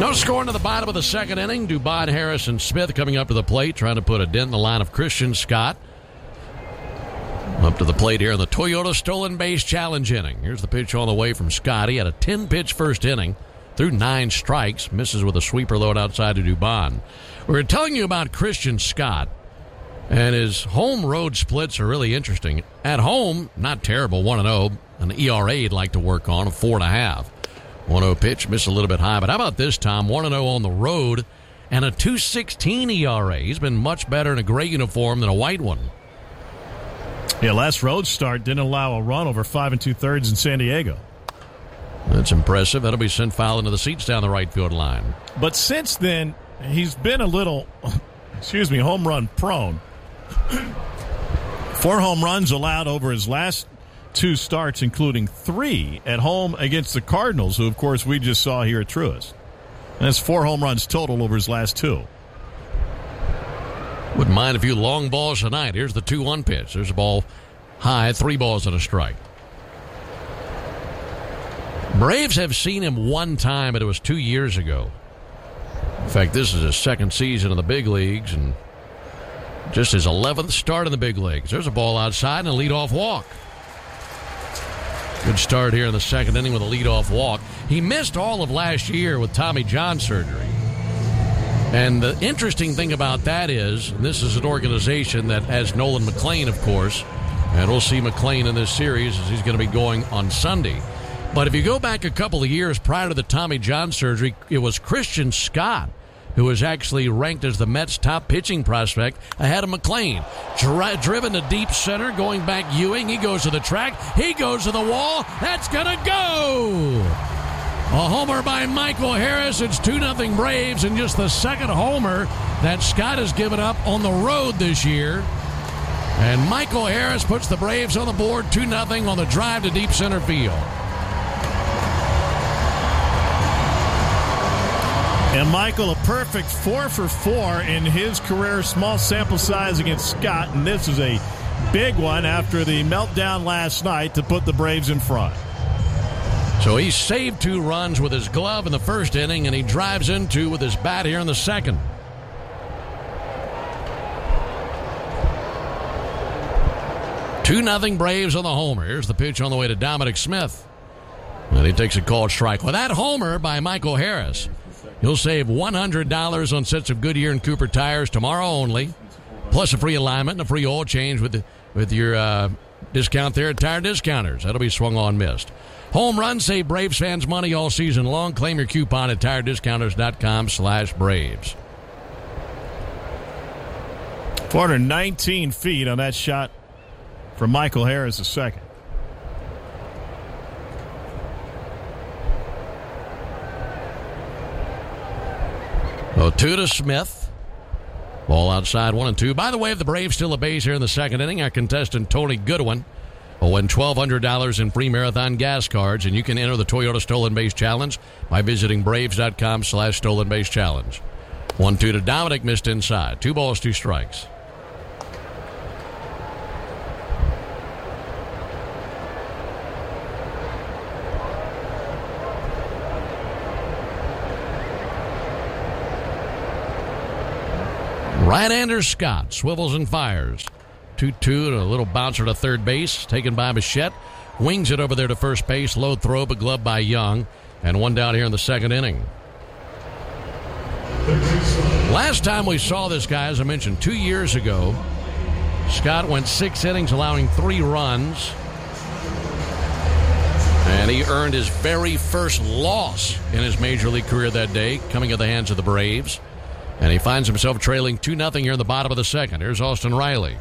No score into the bottom of the second inning. Dubon, Harris, and Smith coming up to the plate, trying to put a dent in the line of Christian Scott. Up to the plate here in the Toyota Stolen Base Challenge inning. Here's the pitch on the way from Scott. He had a 10-pitch first inning, threw 9 strikes, misses with a sweeper load outside to Dubon. We were telling you about Christian Scott, and his home-road splits are really interesting. At home, not terrible, 1-0. An ERA he'd like to work on, a 4.5. 1-0 pitch, missed a little bit high. But how about this, Tom? 1-0 on the road and a 2.16 ERA. He's been much better in a gray uniform than a white one. Yeah, last road start didn't allow a run over 5 2/3 in San Diego. That's impressive. That'll be sent foul into the seats down the right field line. But since then, he's been a little, home run prone. 4 home runs allowed over his last 2 starts, including 3 at home against the Cardinals, who, of course, we just saw here at Truist. And that's 4 home runs total over his last 2. Wouldn't mind a few long balls tonight. Here's the 2-1 pitch. There's a ball high, 3 balls and a strike. Braves have seen him one time, but it was 2 years ago. In fact, this is his second season in the big leagues and just his 11th start in the big leagues. There's a ball outside and a leadoff walk. Good start here in the second inning with a leadoff walk. He missed all of last year with Tommy John surgery. And the interesting thing about that is, and this is an organization that has Nolan McLean, of course, and we'll see McLean in this series as he's going to be going on Sunday. But if you go back a couple of years prior to the Tommy John surgery, it was Christian Scott who was actually ranked as the Mets' top pitching prospect ahead of McLean. Driven to deep center, going back Ewing. He goes to the track. He goes to the wall. That's going to go! A homer by Michael Harris. It's 2-0 Braves, and just the second homer that Scott has given up on the road this year. And Michael Harris puts the Braves on the board 2-0 on the drive to deep center field. And Michael, a perfect 4 for 4 in his career, small sample size against Scott, and this is a big one after the meltdown last night to put the Braves in front. So he saved 2 runs with his glove in the first inning, and he drives in 2 with his bat here in the second. Two nothing Braves on the homer. Here's the pitch on the way to Dominic Smith. And he takes a called strike. With that homer by Michael Harris, you'll save $100 on sets of Goodyear and Cooper tires tomorrow only, plus a free alignment and a free oil change with your discount there at Tire Discounters. That'll be swung on missed. Home run, save Braves fans money all season long. Claim your coupon at TireDiscounters.com/Braves. 419 feet on that shot from Michael Harris the second. So 2 to Smith. Ball outside, 1-2. By the way, if the Braves steal a base here in the second inning, our contestant Tony Goodwin will win $1,200 in free marathon gas cards, and you can enter the Toyota Stolen Base Challenge by visiting Braves.com/Stolen Base Challenge. 1-2 to Dominic, missed inside. 2 balls, 2 strikes. Right-hander Scott swivels and fires. 2-2 and a little bouncer to third base, taken by Bichette. Wings it over there to first base. Low throw, but gloved by Young. And 1 down here in the second inning. Last time we saw this guy, as I mentioned, 2 years ago, Scott went 6 innings, allowing 3 runs. And he earned his very first loss in his major league career that day, coming at the hands of the Braves. And he finds himself trailing 2-0 here in the bottom of the second. Here's Austin Riley.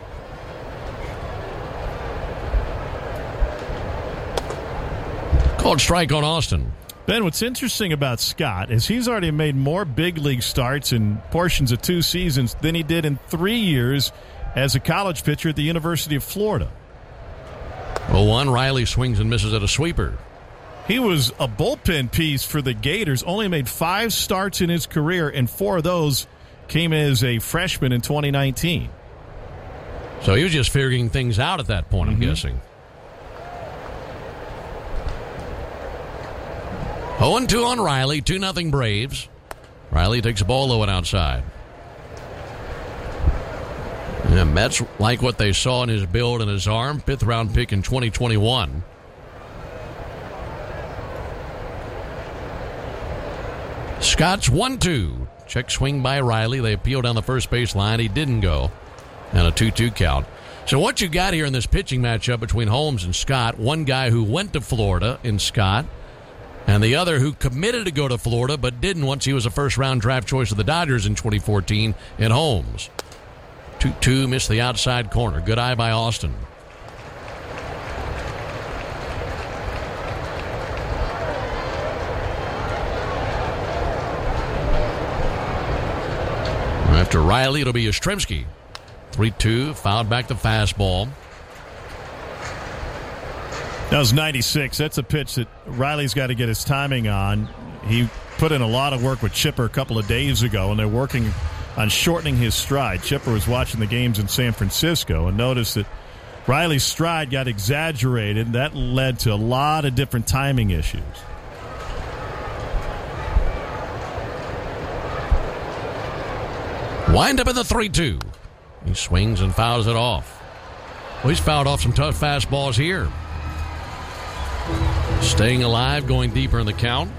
Called strike on Austin. Ben, what's interesting about Scott is he's already made more big league starts in portions of 2 seasons than he did in 3 years as a college pitcher at the University of Florida. 0-1, Riley swings and misses at a sweeper. He was a bullpen piece for the Gators, only made 5 starts in his career, and 4 of those came as a freshman in 2019. So he was just figuring things out at that point, I'm guessing. 0-2 on Riley, 2-0 Braves. Riley takes a ball low and outside. Yeah, Mets like what they saw in his build and his arm. 5th round pick in 2021. Scott's 1-2. Check swing by Riley. They appealed down the first base line. He didn't go. And a 2-2 count. So what you got here in this pitching matchup between Holmes and Scott, one guy who went to Florida in Scott, and the other who committed to go to Florida but didn't once he was a first-round draft choice of the Dodgers in 2014 in Holmes. 2-2, missed the outside corner. Good eye by Austin. After Riley, it'll be Yastrzemski. 3-2, fouled back the fastball. That was 96. That's a pitch that Riley's got to get his timing on. He put in a lot of work with Chipper a couple of days ago, and they're working on shortening his stride. Chipper was watching the games in San Francisco and noticed that Riley's stride got exaggerated. That led to a lot of different timing issues. Wind up in the 3-2. He swings and fouls it off. Well, he's fouled off some tough fastballs here. Staying alive, going deeper in the count.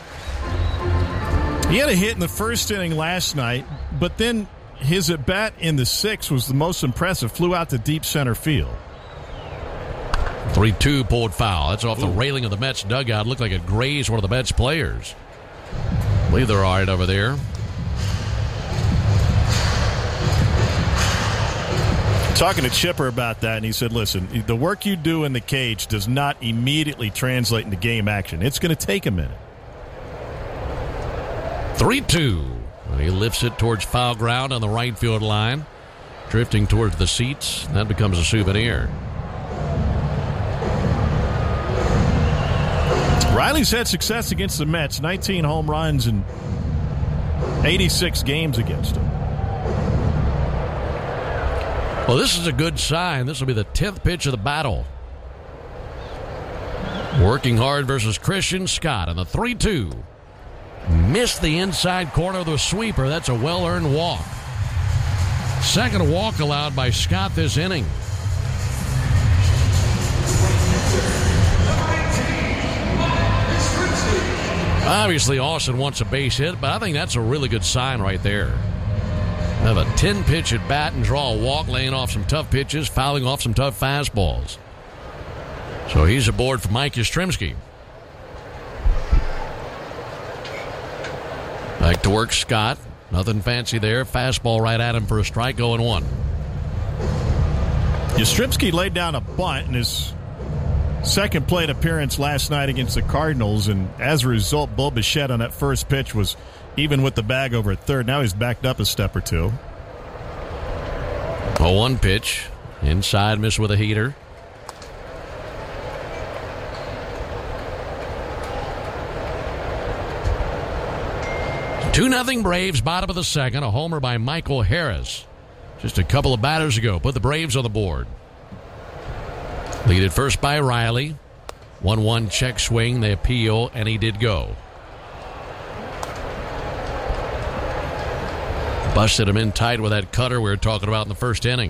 He had a hit in the first inning last night, but then his at-bat in the 6th was the most impressive. Flew out to deep center field. 3-2 pulled foul. That's off the railing of the Mets dugout. Looked like it grazed one of the Mets players. I believe they're all right over there. Talking to Chipper about that, and he said, listen, the work you do in the cage does not immediately translate into game action. It's going to take a minute. 3-2. And he lifts it towards foul ground on the right field line. Drifting towards the seats. That becomes a souvenir. Riley's had success against the Mets. 19 home runs in 86 games against them. Well, this is a good sign. This will be the 10th pitch of the battle. Working hard versus Christian Scott on the 3-2. Missed the inside corner of the sweeper. That's a well-earned walk. Second walk allowed by Scott this inning. Obviously, Austin wants a base hit, but I think that's a really good sign right there. Have a 10-pitch at bat and draw a walk, laying off some tough pitches, fouling off some tough fastballs. So he's aboard for Mike Yastrzemski. Back to work, Scott. Nothing fancy there. Fastball right at him for a strike, 0-1. Yastrzemski laid down a bunt in his second plate appearance last night against the Cardinals, and as a result, Bo Bichette on that first pitch was even with the bag over at third. Now he's backed up a step or two. 0-1 pitch. Inside, miss with a heater. Two 2-0 Braves, bottom of the second. A homer by Michael Harris just a couple of batters ago. Put the Braves on the board. Lead at first by Riley. 1-1 check swing. They appeal, and he did go. Busted him in tight with that cutter we were talking about in the first inning.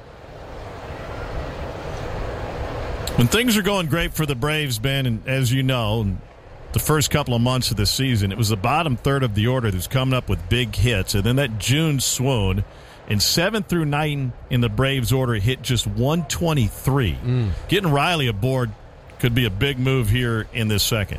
When things are going great for the Braves, Ben, and as you know, the first couple of months of the season, it was the bottom third of the order that's coming up with big hits. And then that June swoon, in 7 through 9 in the Braves order, hit just 123. Getting Riley aboard could be a big move here in this second.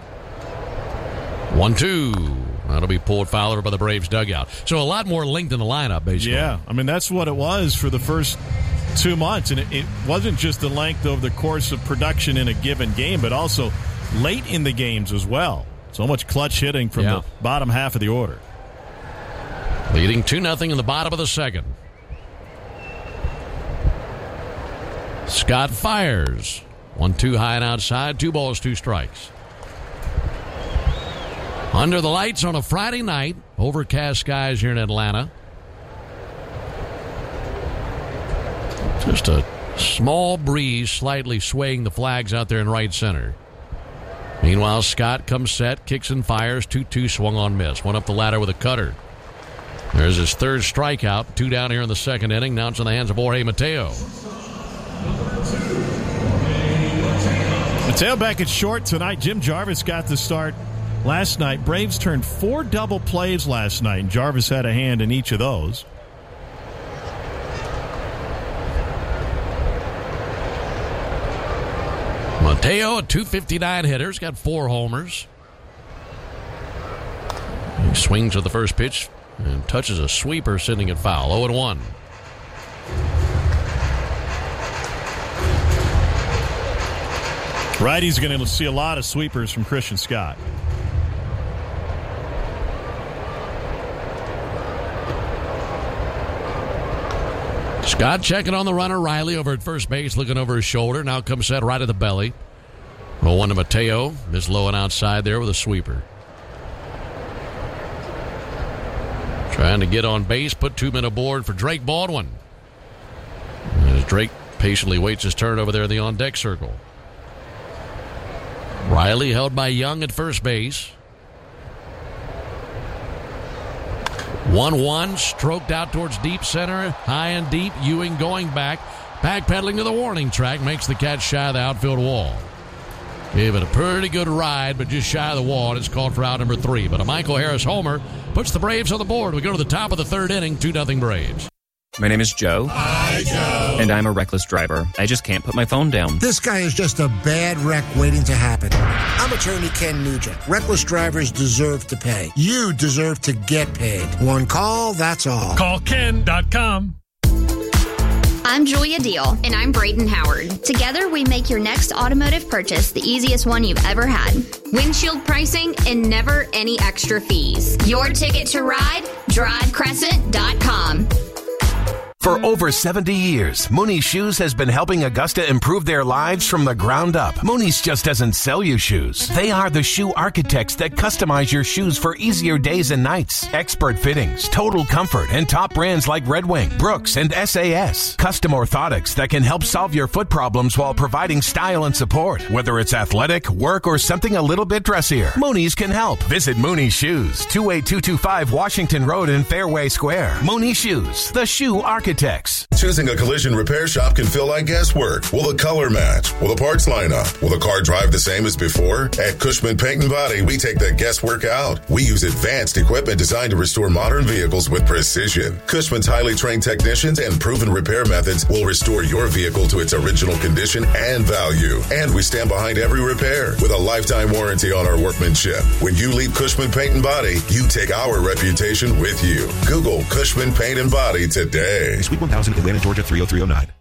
1-2. That'll be pulled foul over by the Braves dugout. So a lot more length in the lineup, basically. Yeah, I mean, that's what it was for the first 2 months. And it wasn't just the length over the course of production in a given game, but also late in the games as well. So much clutch hitting from the bottom half of the order. Leading 2-0 in the bottom of the second. Scott fires. 1-2 high and outside. 2 balls, 2 strikes. Under the lights on a Friday night. Overcast skies here in Atlanta. Just a small breeze slightly swaying the flags out there in right center. Meanwhile, Scott comes set, kicks and fires, 2-2 swung on miss. One up the ladder with a cutter. There's his third strikeout. 2 down here in the second inning. Now it's in the hands of Jorge Mateo. Mateo back at short tonight. Jim Jarvis got the start last night. Braves turned 4 double plays last night, and Jarvis had a hand in each of those. Mateo, a .259 hitter, has got 4 homers. He swings at the first pitch and touches a sweeper, sending it foul. 0-1. Righty's going to see a lot of sweepers from Christian Scott. Scott checking on the runner. Riley over at first base, looking over his shoulder. Now comes set right at the belly. 0-1 to Mateo. This low and outside there with a sweeper. Trying to get on base, put 2 men aboard for Drake Baldwin. As Drake patiently waits his turn over there in the on-deck circle. Riley held by Young at first base. 1-1, stroked out towards deep center, high and deep. Ewing going back, backpedaling to the warning track, makes the catch shy of the outfield wall. Gave it a pretty good ride, but just shy of the wall, and it's called for out number 3. But a Michael Harris homer puts the Braves on the board. We go to the top of the third inning, 2-0 Braves. My name is Joe. Hi, Joe. And I'm a reckless driver. I just can't put my phone down. This guy is just a bad wreck waiting to happen. I'm attorney Ken Nugent. Reckless drivers deserve to pay. You deserve to get paid. One call, that's all. Call Ken.com. I'm Julia Deal. And I'm Braden Howard. Together, we make your next automotive purchase the easiest one you've ever had. Windshield pricing and never any extra fees. Your ticket to ride? DriveCrescent.com. For over 70 years, Mooney's Shoes has been helping Augusta improve their lives from the ground up. Mooney's just doesn't sell you shoes. They are the shoe architects that customize your shoes for easier days and nights. Expert fittings, total comfort, and top brands like Red Wing, Brooks, and SAS. Custom orthotics that can help solve your foot problems while providing style and support. Whether it's athletic, work, or something a little bit dressier, Mooney's can help. Visit Mooney's Shoes, 28225 Washington Road in Fairway Square. Mooney's Shoes, the shoe architects. Choosing a collision repair shop can feel like guesswork. Will the color match? Will the parts line up? Will the car drive the same as before? At Cushman Paint and Body, we take the guesswork out. We use advanced equipment designed to restore modern vehicles with precision. Cushman's highly trained technicians and proven repair methods will restore your vehicle to its original condition and value. And we stand behind every repair with a lifetime warranty on our workmanship. When you leave Cushman Paint and Body, you take our reputation with you. Google Cushman Paint and Body today. Suite 1000, Atlanta, Georgia 30309.